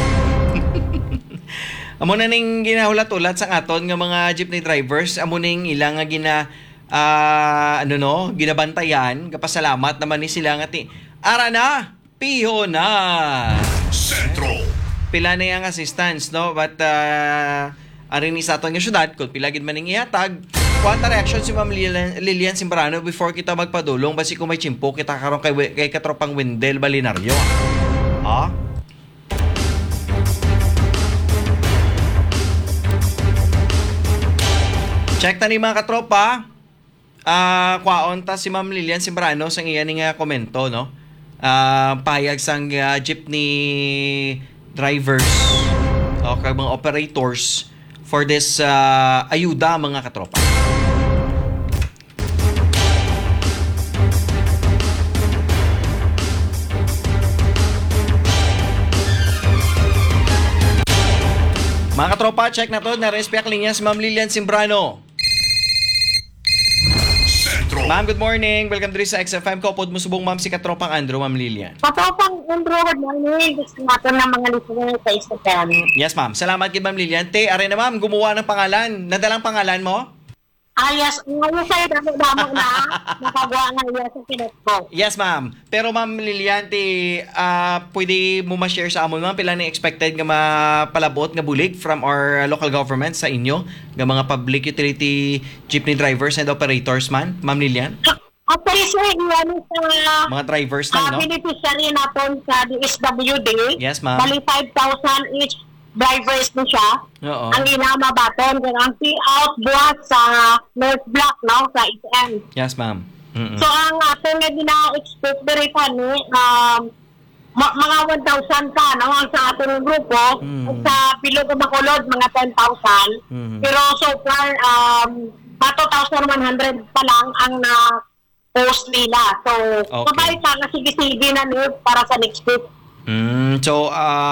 Amo na ning ginahulat-ulat sa aton nga mga jeepney drivers, amo ning ilang nga gina uh, ano no, ginabantayan, kapasalamat naman ni sila nga ti. Ara na, piho na. Sentro. Pila na yang assistance, no? But uh, arin ni sa aton nga syudad, kung pila gid man ning ihatag, kwanta reaction si Ma'am Lilian, Lilian Simbrano before kita magpadulong, basi kung may chimpo kita karon kay kay katropang Wendel Balinario. Ha? Check ta ni mga katropa. Ah, uh, kwaon ta si Ma'am Lilian Simbrano sang iya ning komento, no? Ah, uh, pahayag sang uh, jeepney drivers o kag mga operators for this uh, ayuda, mga katropa. Mga katropa, check na to. Na-respect linya si Ma'am Lilian Simbrano. Sentro. Ma'am, good morning. Welcome to sa X F M. Kopod mo subong ma'am si Katropang Andrew, Ma'am Lilian. Katropang Andrew, good morning. Gusto natin ng mga listener sa Instagram. Yes, ma'am. Salamat kay Ma'am Lilian. Te, are na ma'am, gumawa ng pangalan. Nadalang pangalan mo? Ah, yes. Ngayon sa'yo, damo-damo na. Nakagawa nga iya sa pinet ko. Yes, ma'am. Pero Ma'am Lilian, te, uh, pwede mo ma-share sa amon, ma'am, pila na expected nga mapalabot nga bulig from our local government sa inyo, nga mga public utility jeepney drivers and operators, man, Ma'am Lilian? Actually, sir, iyan sa mga drivers lang, uh, no? beneficiary natin sa D S W D. Yes, ma'am. Bali five thousand each drivers na siya. Oo. Ang inama baton, kung ang payout buhat sa North Block, no? Sa H M. Yes, ma'am. Mm-mm. So, ang ato nga gina-expect very funny, um, ma- mga one thousand ka, no? Ang sa ating grupo, Mm. sa Pilog Makulod, mga ten thousand. Mm. Pero so far, um, two thousand one hundred pa lang ang na-post nila. So, Okay. sabay ka na sige-sige na niyo para sa next week. Mm, so, uh,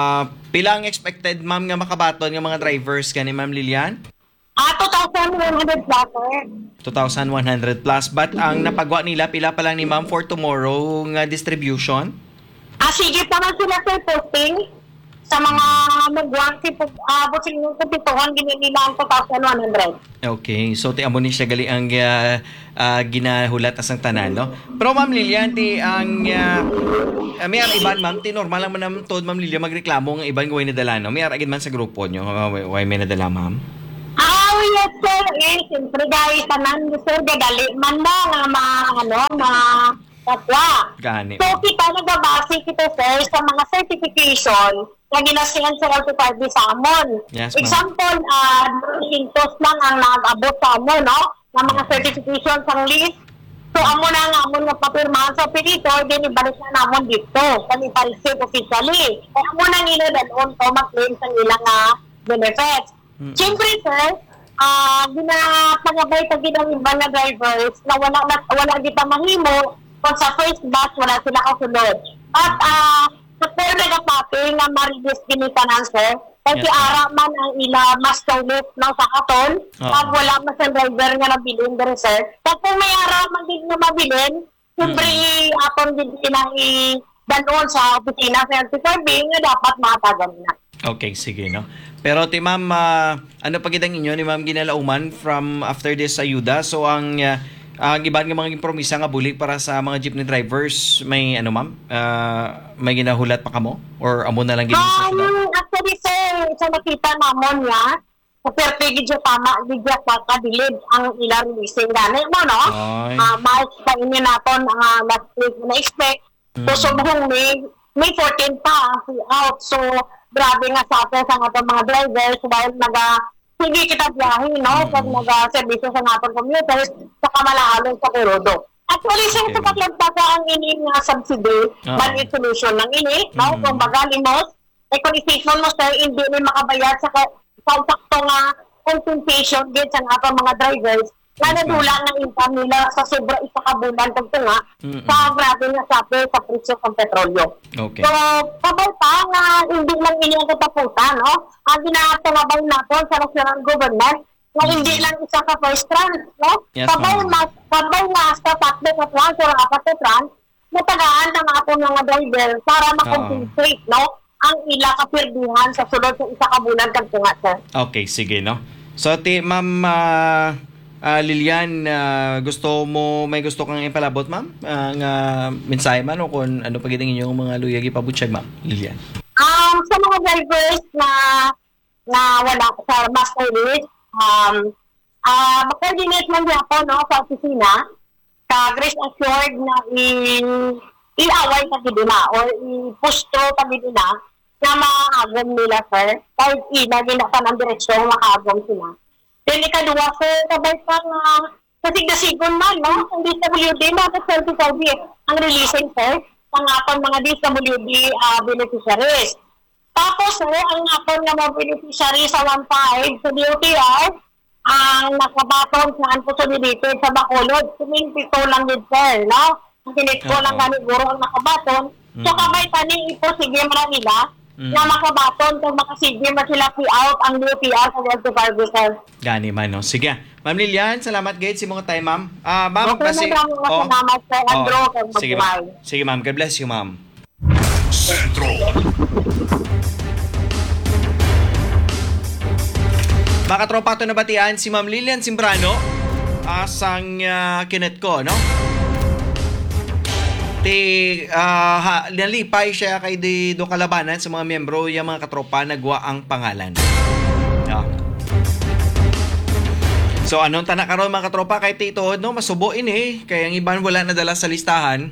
Pila ang expected ma'am nga makabaton nga mga drivers kani Ma'am Lilian? Ah, two thousand one hundred plus, sir. two thousand one hundred plus. But ang napagwa nila, pila pa lang ni ma'am for tomorrow nga distribution? Ah, sige pa man sila, sir, posting sa mga magwang si abot sila ng kupituhan, ganyan nila ang two thousand one hundred. Okay, so ti amo ni siya gali ang uh, uh, ginahulat asang tanan, no? Pero Ma'am Lilian, ti ang uh, uh, may ara iban ma'am, ti normal lang man naman tod Ma'am Lilian magreklamo ng iban gawin nadala, no? May ara gid man sa grupo nyo, uh, why may nadala ma'am? Ah, yes, sir. Eh, siyempre, guys, tanan, sir, gadali man na nga mga, ano, mga kapwa. Gani. So, kita nagbabase kita, sir, sa mga certification na ginasihan sa L T five B sa amon. Yes, ma'am. Example, ah, uh, intos lang ang nag-abot sa amon, no? Ng mga certification sa list. So, amo na nga, amo nga papirmahan sa pinito, din ibalik na namon dito. Kami palisip officially. Eh, amo na nila dalon to mag-claim sa ilang uh, benefits. Mm-hmm. Siyempre, sir, uh, ginapagabay sa ginang iba na drivers na wala, na, wala kita mahimo kung sa first batch wala sila kasunod. At uh, sa pero nagapati na marilis ginitanan, sir, kasi yes, ara man ang ila mas kaulit ng sakatol, oh. Pag wala mas ang driver nga nabilin din, sir. Pag kung may ara man din na mabilin, siyempre, mm-hmm. Atong din silang i-danon sa opisina sa L T five B nga dapat matagan na. Okay, sige, no? Pero ti ma'am, uh, ano pa kitang inyo ni ma'am ginalauman from after this ayuda? So ang uh, ang iban nga mga promisa nga bulig para sa mga jeepney drivers, may ano ma'am? Uh, may ginahulat pa kamo? Or amo na lang gini sa sila? Um, actually, sir, sa nakita namon niya, sa perfect gidyo tama, gidyo pa kadilid ang ilang releasing gani mo, no? Uh, March pa inyo naton ang uh, last week na expect. Mm. So, subhong May, May fourteen pa ang out. So, grabe nga sa atin sa nga mga drivers while naga hindi kita biyahe, no? Mm. Pag naga-servisyo sa nga commuters sa kamalahalong sa Kurodo. Actually, sir, okay. Sa paglagpasa ang ini nga subsidy, uh-huh. Money solution ng ini, no? Mm. Kung baga limos, eh kung isipon mo, sir, hindi may makabayad sa sakto nga compensation din sa nga mga drivers na nadula ng income nila sa sobra isa kabulan kung ito nga mm-hmm. sa grabe nga sabi sa presyo ng petrolyo. Okay. So, kabay pa nga hindi lang ini ang katapusan, no? Ang ginatulabay natin sa national government na mm-hmm. hindi lang isa ka first trans, no? Yes, kabay mas, kabay nga sa tatlo ka trans o apat ka trans, matagaan ng atong mga driver para makompensate, uh-huh. no? Ang ila kapirdihan sa sunod sa isa kabulan kang tunga, sir. Okay, sige, no? So, ti, ma'am, uh, uh, Lilian, uh, gusto mo, may gusto kang ipalabot, ma'am? Uh, nga mensahe man o kung ano pagiting inyong mga luyag ipabutsag, ma'am, Lilian? Um, sa mga drivers na na wala sa master list, um, uh, mag-coordinate man din ako, no, sa opisina, sa Grace Assured na i- i-away sa gidina or i-push through sa gidina na maagom nila, sir. Kahit ilagay na sa ng direksyon, maagom sila. Then, ikaduwa, sir, sabay pa nga, kasi gasigon man, no? Ang D W D, mga twenty-five ang releasing, sir, ang apang mga D W D uh, beneficiaries. Tapos, sir, ang apang na mga beneficiaries sa one five sa D O T R, ang nakabaton sa unponsolidated sa Bacolod, sumingpito lang din, sir, no? Ang kinit ko lang ganit guro ang nakabaton. Mm-hmm. So, kabay taning ipo, sige mo lang nila, mm-hmm. na makabaton kung makasige mo sila pay-out ang D O T R sa L T five B, sir. Gani man, no? Sige. Ma'am Lilian, salamat guys sa mga time, ma'am. Ah, uh, ma'am, okay, kasi... Okay, oh, salamat, sir. Andrew, oh, sige, ma'am. Sige, ma'am. God bless you, ma'am. Sentro. Mga katropa, ito nabatian si Ma'am Lilian Simbrano asang uh, kinet ko, no? Ti, uh, ha, nalipay siya kay di do kalabanan sa mga miyembro yung mga katropa nagwa ang pangalan. No? So, anong tanak karon mga katropa kay Tito, no? Masubuin eh. Kaya ang iban wala nadala sa listahan.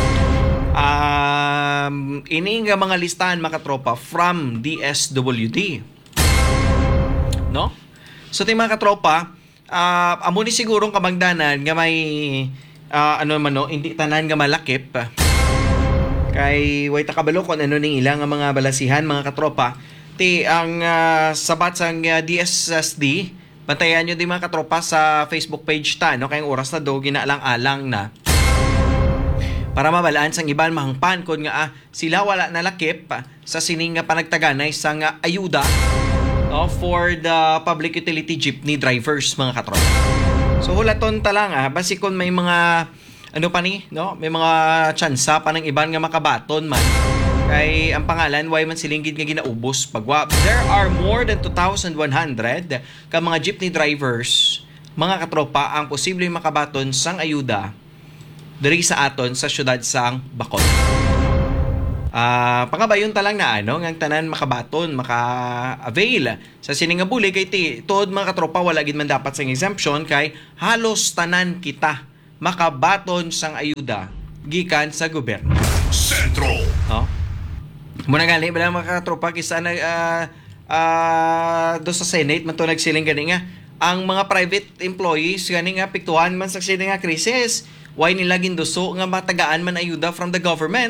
Um, ini nga mga listahan mga katropa from D S W D. No? So, ti mga katropa, uh, amo ni sigurong kamagdanan nga may uh, ano man no, hindi tanan nga malakip. Kay way ta kabalo kon ano ning ilang nga mga balasihan mga katropa. Ti ang uh, sabat sang uh, D S S D, bantayan nyo di mga katropa sa Facebook page ta, no? Kayong oras na do, ginaalang-alang na. para mabalaan sang iban mahangpan kon nga ah, sila wala nalakip ah, sa sining nga panagtaganay sa nga ayuda no, for the public utility jeepney drivers mga katropa. So hulaton ta lang ah, basi kon may mga ano pa ni, no? May mga tsansa pa ng iban nga makabaton man. Kay ang pangalan why man silinggid nga ginaubos pagwa. There are more than two thousand one hundred ka mga jeepney drivers, mga katropa ang posibleng makabaton sang ayuda diri sa aton sa syudad sang Bacol. Ah, uh, pangabayon ta lang na ano, ngang tanan makabaton, maka-avail sa sining nga bulig kay ti tuod mga katropa wala gid man dapat sang exemption kay halos tanan kita makabaton sang ayuda gikan sa gobyerno. Sentro. Oh. Muna gali bala mga katropa kisa na uh, uh, do sa Senate man to nagsiling gani nga ang mga private employees gani nga piktuhan man sa sining nga krisis. Why nila ginduso nga matagaan man ayuda from the government?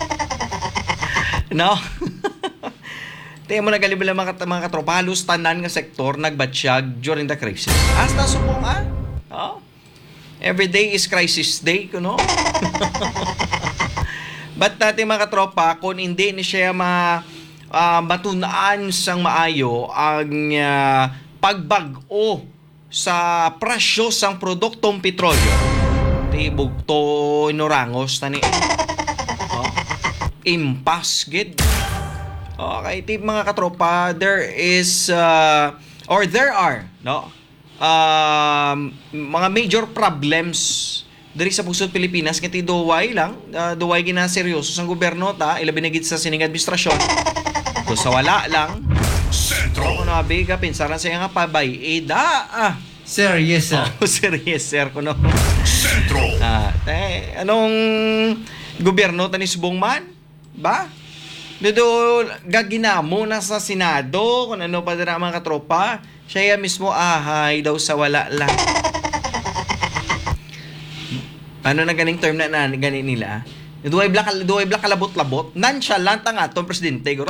No? Tiyan mo na galibala mga, mga katropa, halos tanan nga sektor nagbatsyag during the crisis. Hasta supong ah? Oh? Every day is crisis day, kuno? But natin mga katropa, kung hindi ni siya ma, uh, matunaan sang maayo ang uh, pagbag-o sa presyo sang produktong petrolyo, bugto inurangos tani. Oh. Impas gid. Okay, tip mga katropa, there is uh, or there are no um, mga major problems diri sa pusod Pilipinas kay duway lang, uh, duway gina seryoso sang gobyerno ta, ilabi na gid sa sining administrasyon. So sa wala lang. Sentro. Kuno abi ka pinsaran sa nga pabay ida ah. Sir, yes sir. Oh, sir, yes sir. Kuno. Sentro. Ah, te, anong gobyerno tani subong man? Ba? Dito gaginamo na sa Senado kung ano pa dira mga katropa. Siya mismo ahay daw sa wala lang. Ano na ganing term na, na gani nila? Duway black duway black kalabot-labot. Nonchalant ang atong presidente guro.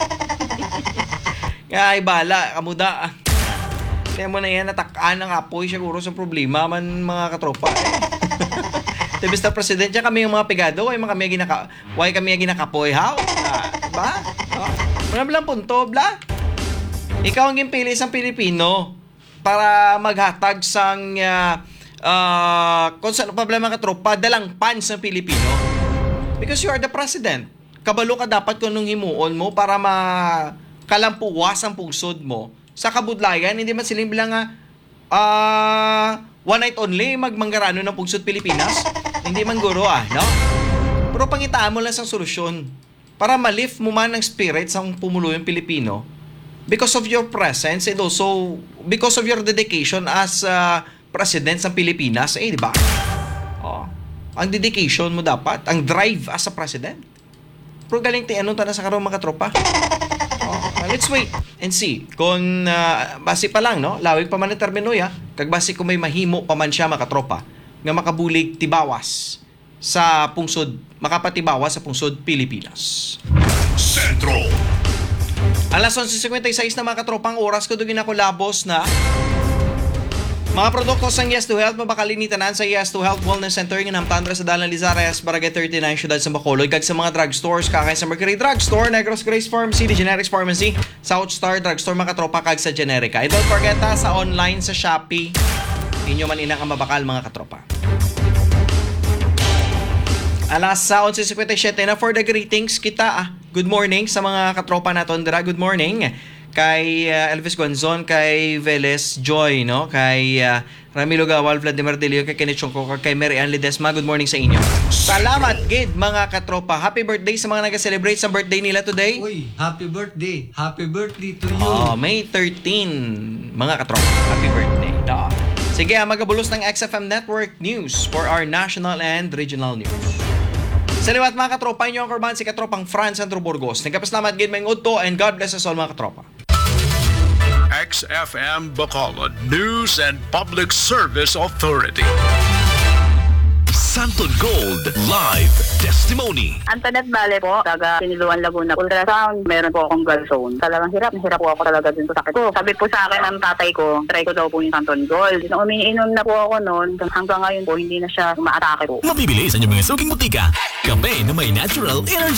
Kaya ay bala kamuda. Kaya mo na yan, natakaan ang apoy siguro sa problema man mga katropa. Eh. mister President, siya kami yung mga pigado, ay mga kami ginaka, why kami yung ginakapoy, how? Ah, ba? Oh. Wala lang punto, bla? Ikaw ang gimpili isang Pilipino para maghatag sang uh, uh, kung saan problema katropa, dalang pan sa Pilipino. Because you are the President. Kabalo ka dapat kung nung himuon mo para makalampuwas ang pungsod mo. Sa kabudlayan, hindi man siling bilang nga uh, one night only magmanggarano ng pungsod Pilipinas. Hindi man guro ah, no? Pero pangitaan mo lang sa solusyon para ma-lift mo man ang spirit sa pumuluyong Pilipino because of your presence and also because of your dedication as uh, President sa Pilipinas. Eh, di ba? Oh, ang dedication mo dapat, ang drive as a President. Pero galing ti anong tanan sa karon mga tropa. Uh, let's wait and see. Kung uh, basi pa lang, no? Lawig pa man ang termino ya. Kag basi kung may mahimo pa man siya makatropa nga makabulig tibawas sa pungsod, makapatibawas sa pungsod Pilipinas. Sentro. Alas eleven fifty-six na mga katropang oras ko dugin ako labos na mga produkto sang Yes to Health mabakalinitan sa Yes to Health Wellness Center ng Namtandra sa Dalan Lizares, Barangay thirty-nine, Syudad sa Bacolod. Kag sa mga drugstores, kakay sa Mercury Drugstore, Negros Grace Pharmacy, The Generics Pharmacy, South Star Drugstore, mga katropa, kag sa Generica. And don't forget ha, sa online, sa Shopee, inyo man inang mabakal mga katropa. Alas eleven fifty-seven na for the greetings kita. Ah, good morning sa mga katropa naton dira. Good morning kay uh, Elvis Gonzon, kay Velez Joy, no? Kay uh, Ramilo Gawal, Vladimir Delio, kay Kenneth Chongko, kay Mary Ann Ledesma. Good morning sa inyo. Salamat, gid mga katropa. Happy birthday sa mga nag-celebrate sa birthday nila today. Uy, happy birthday. Happy birthday to you. Oh, May thirteenth, mga katropa. Happy birthday. Da. Sige, magabulos ng X F M Network News for our national and regional news. Sa liwat mga katropa, inyo ang korban si katropang Franz Andrew Burgos. Nagkapasalamat gid mga udto and God bless us all mga katropa. X F M Bacolod News and Public Service Authority. Santon Gold Live Testimony. Antoinette Vale po, taga Siniluan, Laguna. Ultrasound, meron po akong gallstone. Talagang hirap, hirap po ako talaga dun sa sakit ko. Sabi po sa akin ng tatay ko, try ko daw po yung Santon Gold. Nung umiinom na po ako noon, hanggang ngayon po, hindi na siya umaatake po. Mabibili sa inyong mga suking butika. Kape na may natural energy.